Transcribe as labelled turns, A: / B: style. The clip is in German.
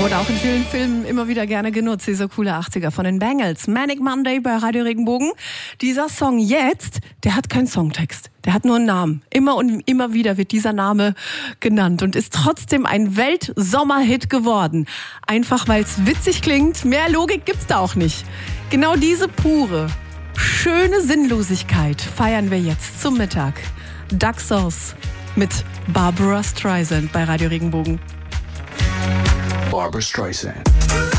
A: Wurde auch in vielen Filmen immer wieder gerne genutzt, dieser coole 80er von den Bangles. Manic Monday bei Radio Regenbogen. Dieser Song jetzt, der hat keinen Songtext. Der hat nur einen Namen. Immer und immer wieder wird dieser Name genannt und ist trotzdem ein Weltsommerhit geworden. Einfach weil es witzig klingt. Mehr Logik gibt's da auch nicht. Genau diese pure, schöne Sinnlosigkeit feiern wir jetzt zum Mittag. Duck Sauce mit Barbra Streisand bei Radio Regenbogen.
B: Barbra Streisand.